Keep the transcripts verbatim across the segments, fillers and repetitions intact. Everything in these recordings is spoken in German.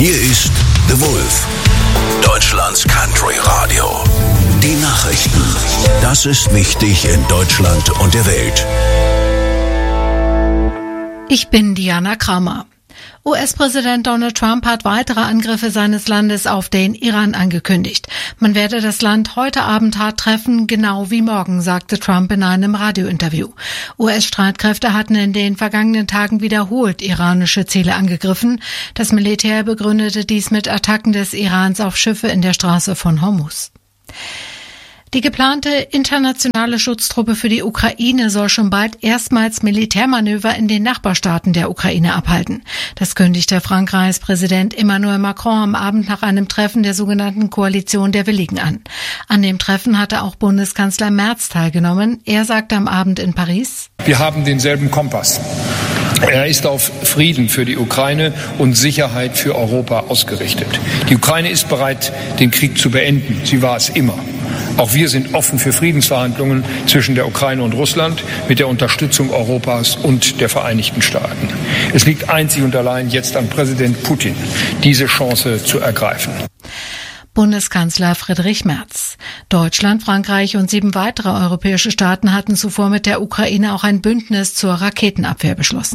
Hier ist The Wolf, Deutschlands Country Radio. Die Nachrichten. Das ist wichtig in Deutschland und der Welt. Ich bin Diana Kramer. U S-Präsident Donald Trump hat weitere Angriffe seines Landes auf den Iran angekündigt. Man werde das Land heute Abend hart treffen, genau wie morgen, sagte Trump in einem Radiointerview. U S-Streitkräfte hatten in den vergangenen Tagen wiederholt iranische Ziele angegriffen. Das Militär begründete dies mit Attacken des Irans auf Schiffe in der Straße von Hormuz. Die geplante internationale Schutztruppe für die Ukraine soll schon bald erstmals Militärmanöver in den Nachbarstaaten der Ukraine abhalten. Das kündigte Frankreichs Präsident Emmanuel Macron am Abend nach einem Treffen der sogenannten Koalition der Willigen an. An dem Treffen hatte auch Bundeskanzler Merz teilgenommen. Er sagte am Abend in Paris: Wir haben denselben Kompass. Er ist auf Frieden für die Ukraine und Sicherheit für Europa ausgerichtet. Die Ukraine ist bereit, den Krieg zu beenden. Sie war es immer. Auch wir sind offen für Friedensverhandlungen zwischen der Ukraine und Russland mit der Unterstützung Europas und der Vereinigten Staaten. Es liegt einzig und allein jetzt an Präsident Putin, diese Chance zu ergreifen. Bundeskanzler Friedrich Merz. Deutschland, Frankreich und sieben weitere europäische Staaten hatten zuvor mit der Ukraine auch ein Bündnis zur Raketenabwehr beschlossen.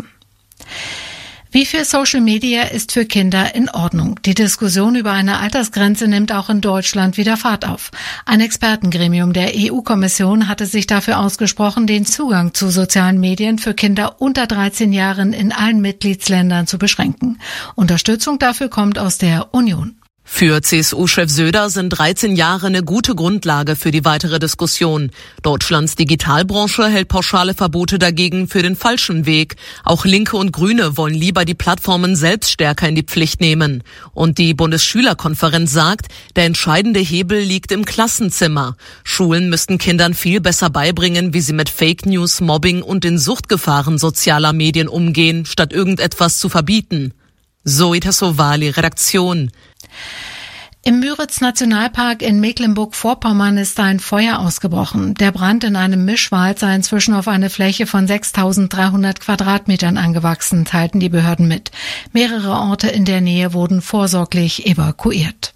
Wie viel Social Media ist für Kinder in Ordnung? Die Diskussion über eine Altersgrenze nimmt auch in Deutschland wieder Fahrt auf. Ein Expertengremium der E U-Kommission hatte sich dafür ausgesprochen, den Zugang zu sozialen Medien für Kinder unter dreizehn Jahren in allen Mitgliedsländern zu beschränken. Unterstützung dafür kommt aus der Union. Für C S U-Chef Söder sind dreizehn Jahre eine gute Grundlage für die weitere Diskussion. Deutschlands Digitalbranche hält pauschale Verbote dagegen für den falschen Weg. Auch Linke und Grüne wollen lieber die Plattformen selbst stärker in die Pflicht nehmen. Und die Bundesschülerkonferenz sagt, der entscheidende Hebel liegt im Klassenzimmer. Schulen müssten Kindern viel besser beibringen, wie sie mit Fake News, Mobbing und den Suchtgefahren sozialer Medien umgehen, statt irgendetwas zu verbieten. Zoe Tassovali, Redaktion. Im Müritz-Nationalpark in Mecklenburg-Vorpommern ist ein Feuer ausgebrochen. Der Brand in einem Mischwald sei inzwischen auf eine Fläche von sechstausenddreihundert Quadratmetern angewachsen, teilten die Behörden mit. Mehrere Orte in der Nähe wurden vorsorglich evakuiert.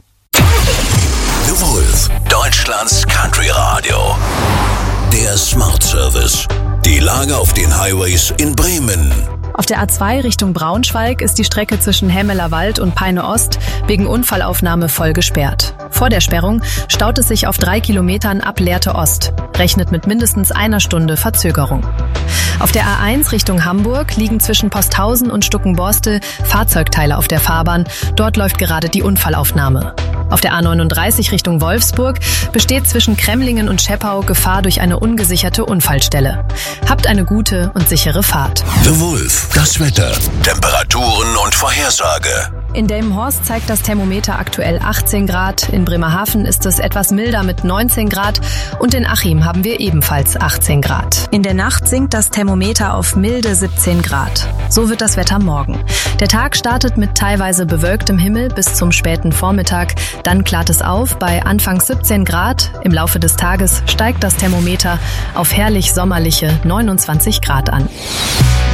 The Wolf, Deutschlands Country Radio. Der Smart Service. Die Lage auf den Highways in Bremen. Auf der A zwei Richtung Braunschweig ist die Strecke zwischen Hämelerwald und Peine Ost wegen Unfallaufnahme voll gesperrt. Vor der Sperrung staut es sich auf drei Kilometern ab Lehrte Ost. Rechnet mit mindestens einer Stunde Verzögerung. Auf der A eins Richtung Hamburg liegen zwischen Posthausen und Stuckenborste Fahrzeugteile auf der Fahrbahn. Dort läuft gerade die Unfallaufnahme. Auf der A neununddreißig Richtung Wolfsburg besteht zwischen Kremlingen und Scheppau Gefahr durch eine ungesicherte Unfallstelle. Habt eine gute und sichere Fahrt. The Wolf, das Wetter, Temperaturen und Vorhersage. In Delmenhorst zeigt das Thermometer aktuell achtzehn Grad, in Bremerhaven ist es etwas milder mit neunzehn Grad und in Achim haben wir ebenfalls achtzehn Grad. In der Nacht sinkt das Thermometer auf milde siebzehn Grad. So wird das Wetter morgen. Der Tag startet mit teilweise bewölktem Himmel bis zum späten Vormittag, dann klart es auf bei anfangs siebzehn Grad. Im Laufe des Tages steigt das Thermometer auf herrlich sommerliche neunundzwanzig Grad an.